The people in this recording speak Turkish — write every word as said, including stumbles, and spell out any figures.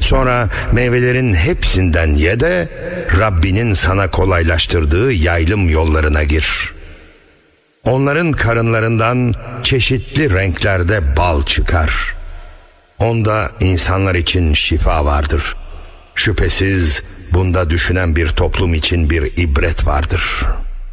Sonra meyvelerin hepsinden ye de Rabbinin sana kolaylaştırdığı yaylım yollarına gir. Onların karınlarından çeşitli renklerde bal çıkar. Onda insanlar için şifa vardır. Şüphesiz bunda düşünen bir toplum için bir ibret vardır.''